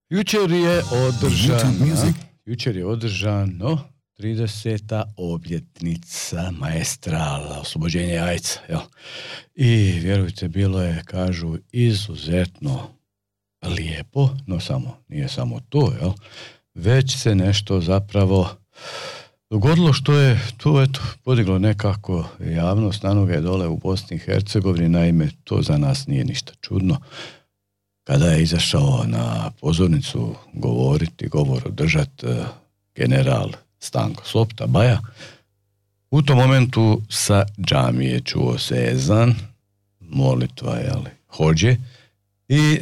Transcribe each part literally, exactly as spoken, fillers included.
Jučer je održano, jučer je održano trideseta obljetnica maestrala, oslobođenja jajca, jel? I vjerujte, bilo je, kažu, izuzetno lijepo, no samo, nije samo to, jel? Već se nešto zapravo dogodilo što je tu, eto, podiglo nekako javnost na noge dole u Bosni i Hercegovini, naime, to za nas nije ništa čudno. Kada je izašao na pozornicu govoriti, govor održati uh, general Stanko Sopta Baja, u tom momentu sa džamije čuo se ezan, molitva, jeli, hođe, i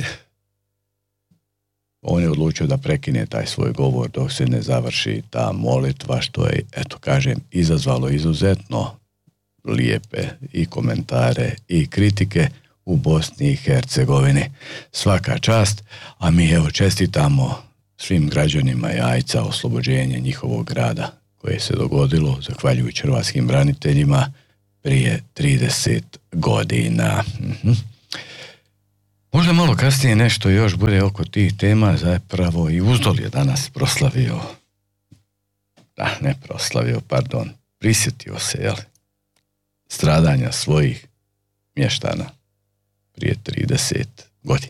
on je odlučio da prekine taj svoj govor dok se ne završi ta molitva, što je, eto kažem, izazvalo izuzetno lijepe i komentare i kritike u Bosni i Hercegovini. Svaka čast, a mi evo čestitamo svim građanima Jajca oslobođenje njihovog grada koje se dogodilo zahvaljujući hrvatskim braniteljima prije trideset godina. Mhm. Možda malo kasnije nešto još bude oko tih tema, zapravo i Uzdol je danas proslavio, da ne proslavio, pardon, prisjetio se, jel, stradanja svojih mještana prije trideset godina.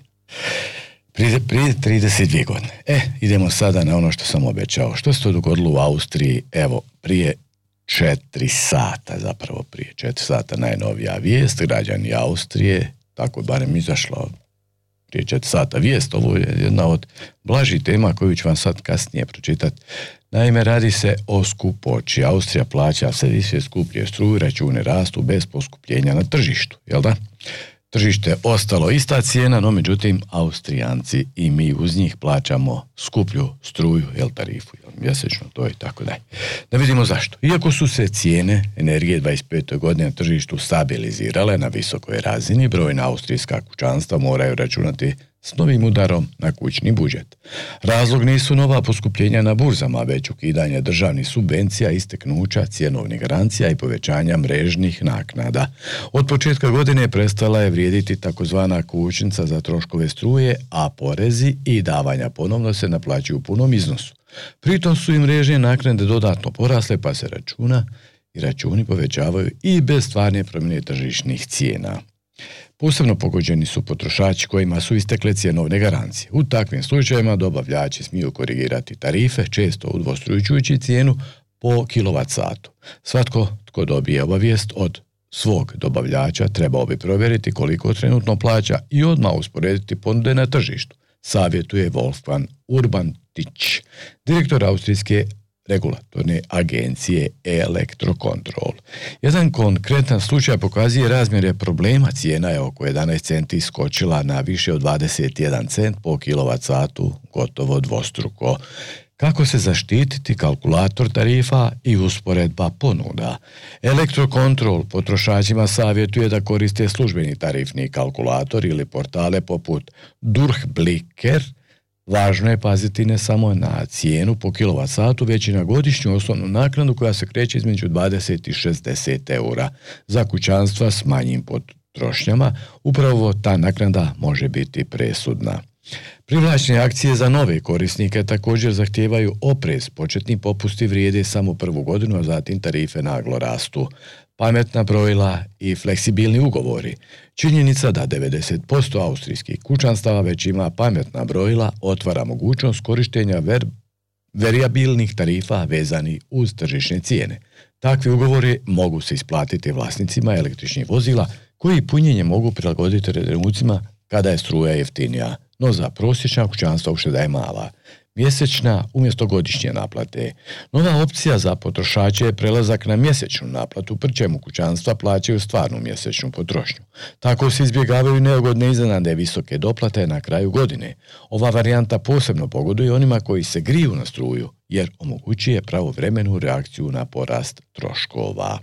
Prije, prije trideset dvije godine. E, idemo sada na ono što sam obećao. Što se to dogodilo u Austriji? Evo, prije četiri sata, zapravo prije četiri sata najnovija vijest, građani Austrije, tako je barem izašlo prije četiri sata vijest, ovo je jedna od blažih tema koju ću vam sad kasnije pročitati. Naime, radi se o skupoći. Austrija plaća sve više skuplje struju, račune rastu bez poskupljenja na tržištu, jel da? Tržište je ostalo ista cijena, no međutim Austrijanci i mi uz njih plaćamo skuplju struju, jel, tarifu, jel, mjesečno, to je tako dalje. Da vidimo zašto. Iako su se cijene energije dvadeset pete godine na tržištu stabilizirale na visokoj razini, brojna austrijska kućanstva moraju računati s novim udarom na kućni budžet. Razlog nisu nova poskupljenja na burzama, već ukidanje državnih subvencija, isteknuća cjenovnih garancija i povećanja mrežnih naknada. Od početka godine prestala je vrijediti takozvana kućnica za troškove struje, a porezi i davanja ponovno se naplaćuju u punom iznosu. Pritom su i mrežne naknade dodatno porasle, pa se računa i računi povećavaju i bez stvarne promjene tržišnih cijena. Posebno pogođeni su potrošači kojima su istekle cjenovne garancije. U takvim slučajevima dobavljači smiju korigirati tarife, često udvostručujući cijenu po kilovat satu. Svatko tko dobije obavijest od svog dobavljača trebao bi provjeriti koliko trenutno plaća i odmah usporediti ponude na tržištu, savjetuje Wolfgang Urbantić, direktor austrijske regulatorne agencije Elektrokontrol. Jedan konkretan slučaj pokazuje razmjere problema. Cijena je oko jedanaest centi skočila na više od dvadeset jedan cent po kilovat satu, gotovo dvostruko. Kako se zaštititi? Kalkulator tarifa i usporedba ponuda. Elektrokontrol potrošačima savjetuje da koriste službeni tarifni kalkulator ili portale poput Durchblicker. Važno je paziti ne samo na cijenu po kilovat satu, već i na godišnju osnovnu naknadu koja se kreće između dvadeset i šezdeset eura. Za kućanstva s manjim potrošnjama upravo ta naknada može biti presudna. Privlačne akcije za nove korisnike također zahtijevaju oprez. Početni popusti vrijede samo prvu godinu, a zatim tarife naglo rastu. Pametna brojila i fleksibilni ugovori. Činjenica da devedeset posto austrijskih kućanstava već ima pametna brojila otvara mogućnost korištenja ver, varijabilnih tarifa vezani uz tržišne cijene. Takvi ugovori mogu se isplatiti vlasnicima električnih vozila koji punjenje mogu prilagoditi trenucima kada je struja jeftinija, no za prosječna kućanstva ušteda je mala. Mjesečna umjesto godišnje naplate. Nova opcija za potrošače je prelazak na mjesečnu naplatu, pri čemu kućanstva plaćaju stvarnu mjesečnu potrošnju. Tako se izbjegavaju neugodne iznenade visoke doplate na kraju godine. Ova varijanta posebno pogoduje onima koji se griju na struju, jer omogućuje pravovremenu reakciju na porast troškova.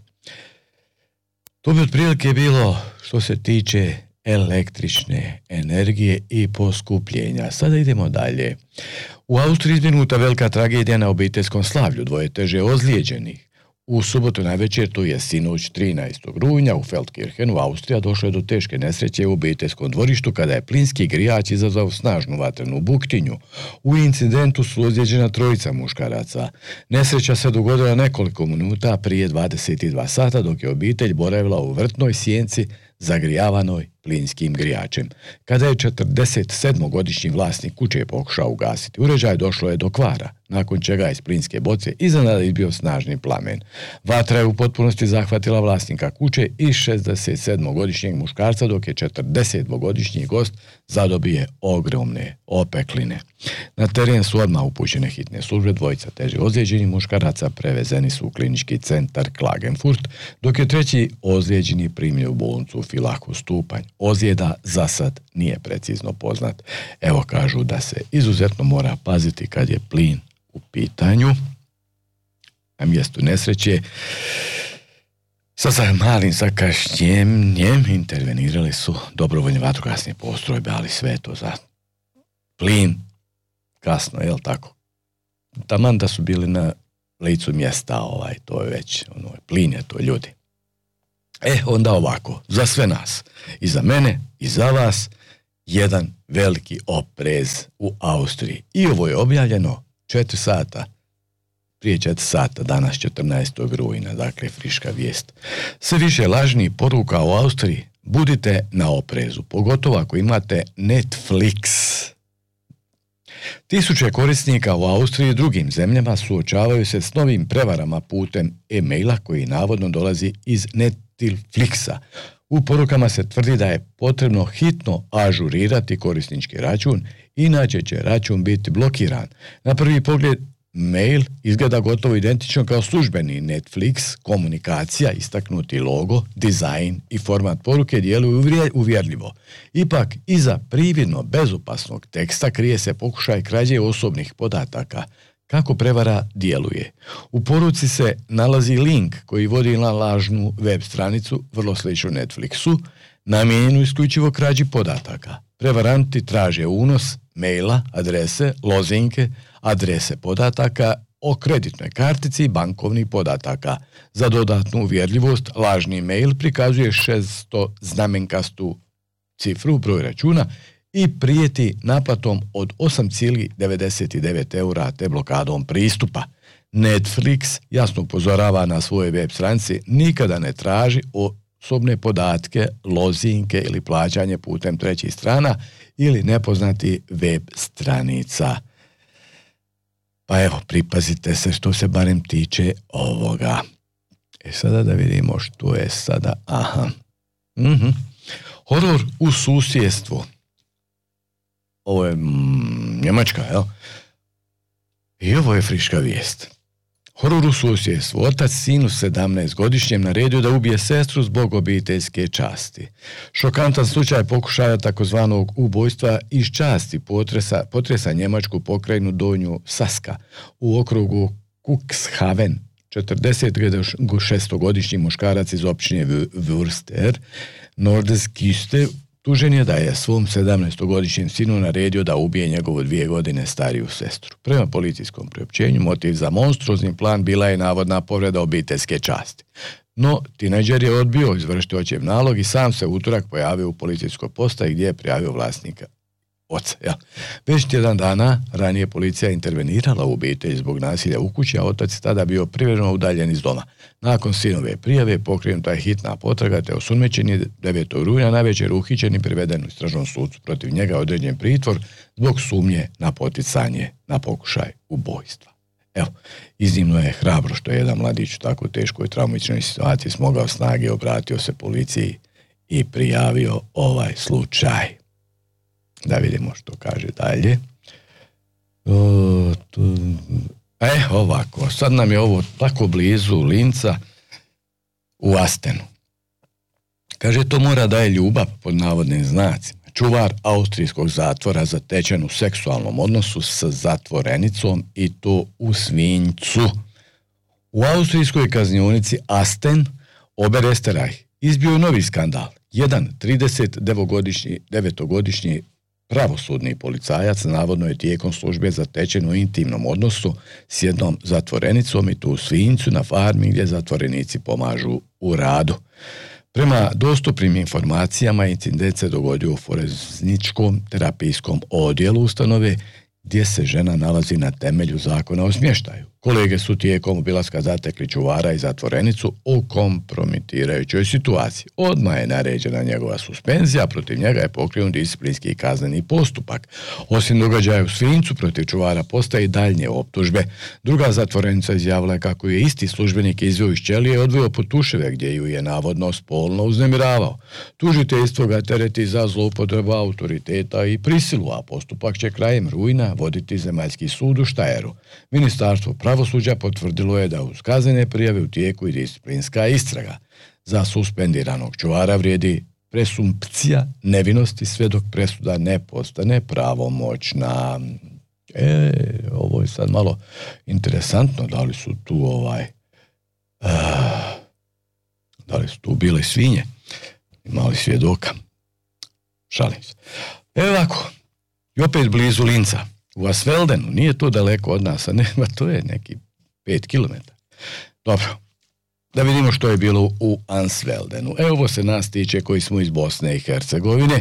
To bi otprilike bilo što se tiče električne energije i poskupljenja. Sada idemo dalje. U Austriji izbjegnuta velika tragedija na obiteljskom slavlju, dvoje teže ozlijeđenih. U subotu navečer, to je sinoć trinaestog rujna, u Feldkirchenu, Austrija, došlo je do teške nesreće u obiteljskom dvorištu kada je plinski grijač izazvao snažnu vatrenu buktinju. U incidentu su ozlijeđena trojica muškaraca. Nesreća se dogodila nekoliko minuta prije dvadeset dva sata, dok je obitelj boravila u vrtnoj sjenci zagrijavanoj plinskim grijačem. Kada je četrdesetsedmogodišnji vlasnik kuće pokušao ugasiti uređaj, došlo je do kvara, nakon čega je iz plinske boce iznenada izbio snažni plamen. Vatra je u potpunosti zahvatila vlasnika kuće i šezdesetsedmogodišnjeg muškarca, dok je četrdesetdvogodišnji gost zadobije ogromne opekline. Na teren su odmah upućene hitne službe, dvojica teže ozlijeđenih muškaraca prevezeni su u klinički centar Klagenfurt, dok je treći ozlijeđeni primljen u bolnicu u Vilahu. Stupanj ozljeda za sad nije precizno poznat. Evo, kažu da se izuzetno mora paziti kad je plin u pitanju. Na mjestu nesreće sa sa malim zakašnjenjem intervenirali su dobrovoljne vatrogasne postrojbe, ali sve to za plin kasno, jel tako? Taman da su bili na licu mjesta, ovaj, to je već, ono, plin je to, ljudi. E, onda ovako, za sve nas, i za mene, i za vas, jedan veliki oprez u Austriji. I ovo je objavljeno četiri sata, prije četiri sata, danas četrnaestog rujna, dakle friška vijest. Sve više lažnih poruka u Austriji, budite na oprezu, pogotovo ako imate Netflix. Tisuće korisnika u Austriji i drugim zemljama suočavaju se s novim prevarama putem e-maila koji navodno dolazi iz Netflixa. U porukama se tvrdi da je potrebno hitno ažurirati korisnički račun, inače će račun biti blokiran. Na prvi pogled mail izgleda gotovo identično kao službeni Netflix, komunikacija, istaknuti logo, dizajn i format poruke djeluju uvjerljivo. Ipak, iza prividno bezopasnog teksta krije se pokušaj krađe osobnih podataka. Kako prevara djeluje? U poruci se nalazi link koji vodi na lažnu web stranicu, vrlo sličnu Netflixu, namijenjenu isključivo krađi podataka. Prevaranti traže unos maila, adrese, lozinke, adrese podataka o kreditnoj kartici i bankovnih podataka. Za dodatnu uvjerljivost, lažni mail prikazuje šestoznamenkastu cifru, broj računa, i prijeti naplatom od osam zarez devedeset devet eura te blokadom pristupa. Netflix jasno upozorava na svoje web stranici nikada ne traži osobne podatke, lozinke ili plaćanje putem trećih strana ili nepoznati web stranica. Pa evo, pripazite se što se barem tiče ovoga. E sada da vidimo što je sada. Aha. Mhm. Horor u susjedstvu. Ovo je mm, Njemačka, jel? I ovo je friška vijest. Horor u susjedstvu. Otac sinu sedamnaestogodišnjem naredio da ubije sestru zbog obiteljske časti. Šokantan slučaj pokušaja takozvanog ubojstva iz časti potresa, potresa njemačku pokrajinu Donju Saska u okrugu Cuxhaven. četrdeset šestogodišnji muškarac iz općine Würster, Nordeskiste, tužen je da je svom sedamnaestogodišnjem sinu naredio da ubije njegovu dvije godine stariju sestru. Prema policijskom priopćenju, motiv za monstruozni plan bila je navodna povreda obiteljske časti. No, tinejdžer je odbio izvršiti očev nalog i sam se u utorak pojavio u policijskoj postaji gdje je prijavio vlasnika oca. Ja. Već tjedan dana ranije policija intervenirala u obitelj zbog nasilja u kući, a otac je tada bio privremeno udaljen iz doma. Nakon sinove prijave pokrenuta je hitna potraga te osumnjičen je devetog rujna navečer uhićen i priveden u istražnom sudu. Protiv njega određen pritvor zbog sumnje na poticanje na pokušaj ubojstva. Evo, iznimno je hrabro što je jedan mladić u tako teškoj traumičnoj situaciji smogao snage, obratio se policiji i prijavio ovaj slučaj. Da vidimo što kaže dalje. O, tu... E, ovako, sad nam je ovo tako blizu Linca u Astenu. Kaže, to mora da je ljubav pod navodnim znacima. Čuvar austrijskog zatvora zatečen u seksualnom odnosu sa zatvorenicom i to u Svinjcu. U austrijskoj kaznionici Asten Oberösterreich izbio je novi skandal. Jedan trideset devetogodišnji Pravosudni policajac navodno je tijekom službe zatečen u intimnom odnosu s jednom zatvorenicom i tu u Svinjcu na farmi gdje zatvorenici pomažu u radu. Prema dostupnim informacijama incident se dogodio u forenzničkom terapijskom odjelu ustanove gdje se žena nalazi na temelju zakona o smještaju. Kolege su tijekom obilaska zatekli čuvara i zatvorenicu u kompromitirajućoj situaciji. Odmah je naređena njegova suspenzija, protiv njega je pokrenut disciplinski i kazneni postupak. Osim događaja u Svinjcu, protiv čuvara postoje i daljnje optužbe. Druga zatvorenica izjavila je kako je isti službenik izveo iz ćelije i odveo po Tuševe gdje ju je navodno spolno uznemiravao. Tužiteljstvo ga tereti za zloupotrebu autoriteta i prisilu, a postupak će krajem rujna voditi Zemaljski sud u Štajeru. Ministarstvo pravosuđa potvrdilo je da uz kaznene prijave u tijeku i disciplinska istraga. Za suspendiranog čuvara vrijedi presumpcija nevinosti sve dok presuda ne postane pravomoćna. E, ovo je sad malo interesantno, da li su tu ovaj uh, da li su tu bile svinje, imali svjedoka. Šalim se. Evo ovako, i opet blizu Linca. U Asveldenu, nije to daleko od nas, a nema, to je neki pet kilometara. Dobro, da vidimo što je bilo u Ansveldenu. Evo ovo se nas tiče koji smo iz Bosne i Hercegovine.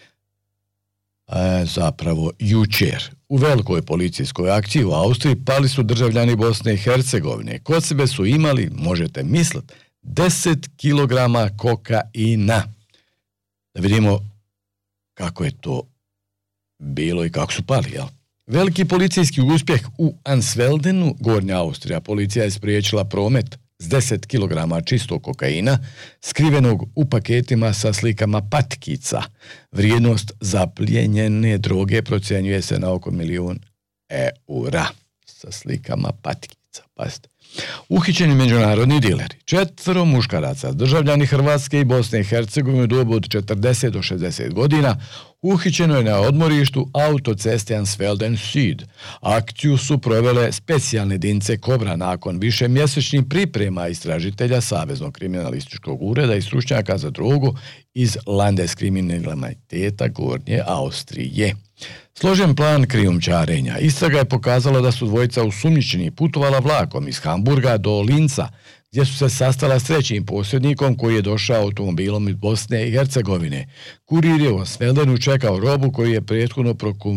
E, zapravo, jučer u velikoj policijskoj akciji u Austriji pali su državljani Bosne i Hercegovine. Kod sebe su imali, možete misliti, deset kilograma kokaina. Da vidimo kako je to bilo i kako su pali, jel? Veliki policijski uspjeh u Ansveldenu, Gornja Austrija. Policija je spriječila promet s deset kilograma čistog kokaina, skrivenog u paketima sa slikama patkica. Vrijednost zaplijenjene droge procjenjuje se na oko milijun eura sa slikama patkica. Pazite. Uhićeni međunarodni dileri. Četvero muškaraca, državljani Hrvatske i Bosne i Hercegovine u dobu od četrdeset do šezdeset godina, uhićeno je na odmorištu autoceste Ansvelden Syd. Akciju su provele specijalne jedinice Kobra nakon više mjesečnih priprema istražitelja Saveznog kriminalističkog ureda i stručnjaka za drogu iz Landeskriminaliteta Gornje Austrije. Složen plan krijumčarenja. Istraga je pokazala da su dvojica osumnjičeni putovala vlakom iz Hamburga do Linca, gdje su se sastala s trećim posrednikom koji je došao automobilom iz Bosne i Hercegovine. Kurir je u Ansveldenu čekao robu koju je prethodno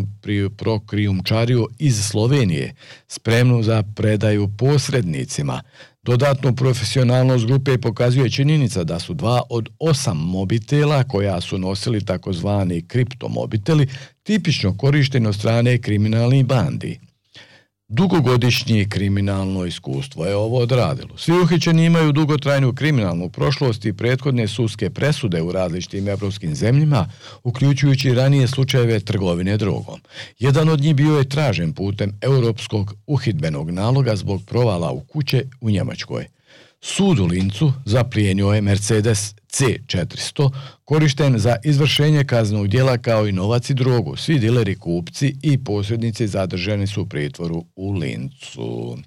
prokrijumčario iz Slovenije, spremnu za predaju posrednicima. Dodatnu profesionalnost grupe pokazuje činjenica da su dva od osam mobitela koja su nosili takozvani kriptomobiteli tipično korišteni od strane kriminalnih bandi. Dugogodišnje kriminalno iskustvo je ovo odradilo. Svi uhićeni imaju dugotrajnu kriminalnu prošlost i prethodne sudske presude u različitim evropskim zemljima, uključujući ranije slučajeve trgovine drogom. Jedan od njih bio je tražen putem europskog uhidbenog naloga zbog provala u kuće u Njemačkoj. Sud u Lincu zaplijenio je Mercedes C četiristo, korišten za izvršenje kaznenog djela kao i novac i drogu. Svi dileri, kupci i posrednici zadržani su u pritvoru u Lincu.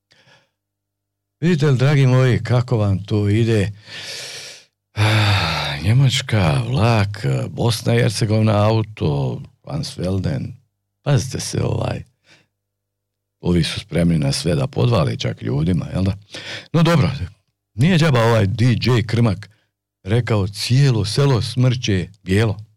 Vidite li, dragi moji, kako vam to ide? Ah, Njemačka, vlak, Bosna i Hercegovina, auto, Ansvelden. Pazite se, ovaj... Ovi su spremni na sve da podvali čak ljudima, jel da? No dobro, nije džaba ovaj D J Krmak rekao cijelo selo smrće bijelo.